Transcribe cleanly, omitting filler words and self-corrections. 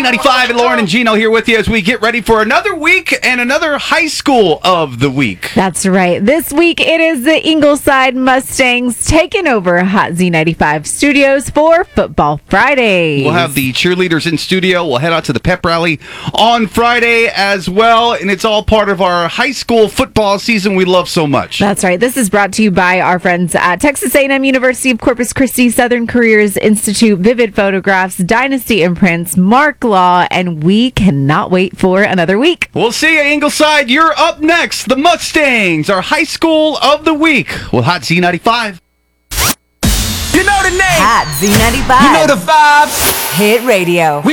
Z95 and Lauren and Gino here with you as we get ready for another week and another high school of the week. That's right. This week it is the Ingleside Mustangs taking over Hot Z95 Studios for Football Friday. We'll have the cheerleaders in studio. We'll head out to the pep rally on Friday as well, and it's all part of our high school football season we love so much. That's right. This is brought to you by our friends at Texas A&M University of Corpus Christi, Southern Careers Institute, Vivid Photographs, Dynasty Imprints, Mark Law, and we cannot wait for another week. We'll see you, Ingleside. You're up next. The Mustangs, our high school of the week with Hot Z95. You know the name. Hot Z95. You know the vibes. Hit radio.